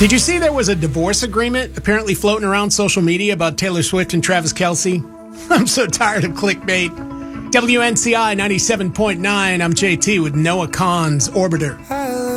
Did you see there was a divorce agreement apparently floating around social media about Taylor Swift and Travis Kelce? I'm so tired of clickbait. WNCI 97.9, I'm JT with Noah Kahan's Orbiter.